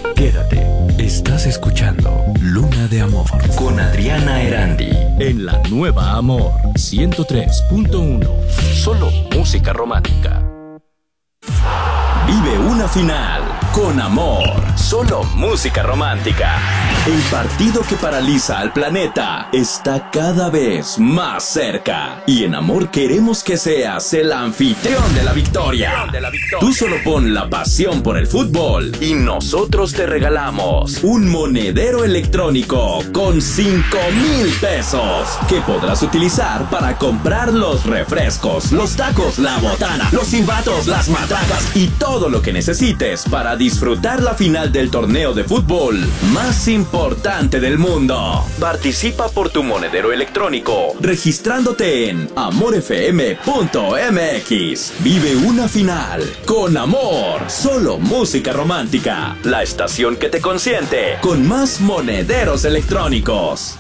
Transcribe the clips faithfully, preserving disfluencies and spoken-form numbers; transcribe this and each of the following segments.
Quédate, estás escuchando Luna de Amor con Adriana Erandi en la nueva Amor ciento tres punto uno. Solo música romántica. Vive una final con Amor, solo música romántica. El partido que paraliza al planeta está cada vez más cerca. Y en Amor queremos que seas el anfitrión de la victoria. Tú solo pon la pasión por el fútbol y nosotros te regalamos un monedero electrónico con cinco mil pesos que podrás utilizar para comprar los refrescos, los tacos, la botana, los silbatos, las matracas y todo lo que necesites para disfrutar la final del torneo de fútbol más importante del mundo. Participa por tu monedero electrónico registrándote en amor f m punto m x. Vive una final con Amor, solo música romántica. La estación que te consiente con más monederos electrónicos.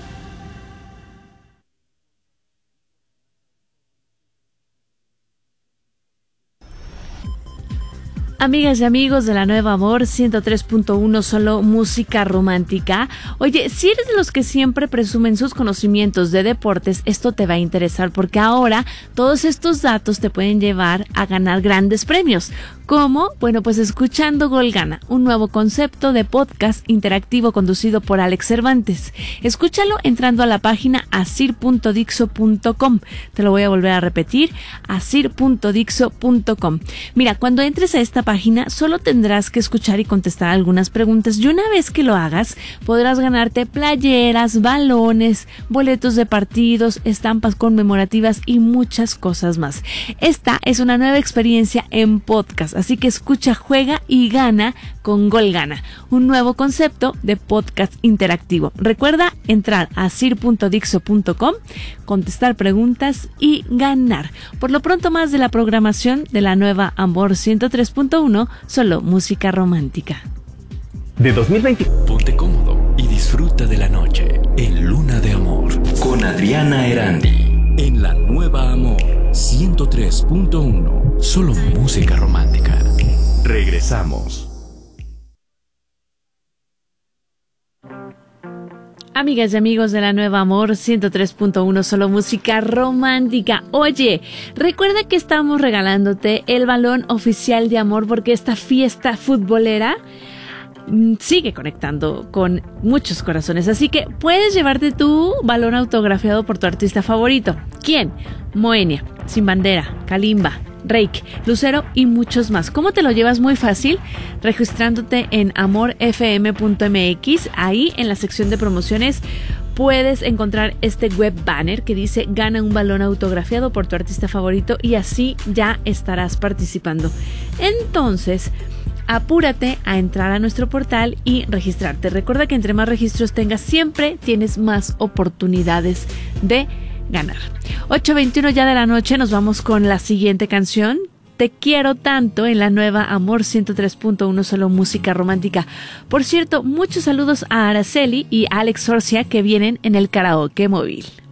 Amigas y amigos de la nueva Amor ciento tres punto uno, solo música romántica. Oye, si eres de los que siempre presumen sus conocimientos de deportes, esto te va a interesar porque ahora todos estos datos te pueden llevar a ganar grandes premios. ¿Cómo? Bueno, pues escuchando Gol Gana, un nuevo concepto de podcast interactivo conducido por Alex Cervantes. Escúchalo entrando a la página asir punto dixo punto com. Te lo voy a volver a repetir, asir punto dixo punto com. Mira, cuando entres a esta página solo tendrás que escuchar y contestar algunas preguntas y una vez que lo hagas podrás ganarte playeras, balones, boletos de partidos, estampas conmemorativas y muchas cosas más. Esta es una nueva experiencia en podcast, así que escucha, juega y gana con Gol Gana, un nuevo concepto de podcast interactivo. Recuerda entrar a asir punto dixo punto com, contestar preguntas y ganar. Por lo pronto, más de la programación de la nueva Amor ciento tres punto uno, solo música romántica. De dos mil veinte. Ponte cómodo y disfruta de la noche en Luna de Amor con Adriana Erandi en la nueva Amor ciento tres punto uno, solo música romántica. Regresamos. Amigas y amigos de la nueva Amor ciento tres punto uno, solo música romántica. Oye, recuerda que estamos regalándote el balón oficial de Amor porque esta fiesta futbolera sigue conectando con muchos corazones, así que puedes llevarte tu balón autografiado por tu artista favorito. ¿Quién? Moenia, Sin Bandera, Kalimba, Reik, Lucero y muchos más. ¿Cómo te lo llevas? Muy fácil, registrándote en amor f m punto m x. Ahí en la sección de promociones puedes encontrar este web banner que dice gana un balón autografiado por tu artista favorito y así ya estarás participando. Entonces, apúrate a entrar a nuestro portal y registrarte. Recuerda que entre más registros tengas, siempre tienes más oportunidades de ganar. ocho veintiuno ya de la noche, nos vamos con la siguiente canción. Te quiero tanto en la nueva Amor ciento tres punto uno, solo música romántica. Por cierto, muchos saludos a Araceli y Alex Sorcia que vienen en el karaoke móvil.